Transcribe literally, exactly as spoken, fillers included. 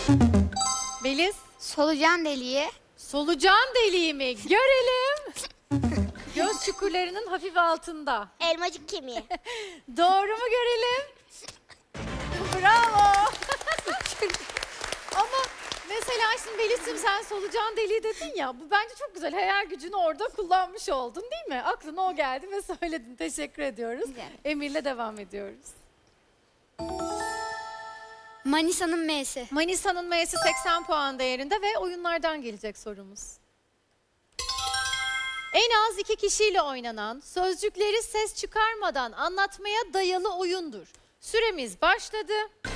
Beliz, Solucan deliği. solucan deliği mi? Görelim. Göz çukurlarının hafif altında. Elmacık kemiği. Doğru mu görelim? Bravo. Ama mesela şimdi Beliz'cim sen solucan deliği dedin ya. Bu bence çok güzel. Hayal gücünü orada kullanmış oldun değil mi? Aklına o geldi ve söyledin. Teşekkür ediyoruz. Güzel. Emir'le devam ediyoruz. Manisa'nın M'si. Manisa'nın M'si seksen puan değerinde ve oyunlardan gelecek sorumuz. En az iki kişiyle oynanan, sözcükleri ses çıkarmadan anlatmaya dayalı oyundur. Süremiz başladı.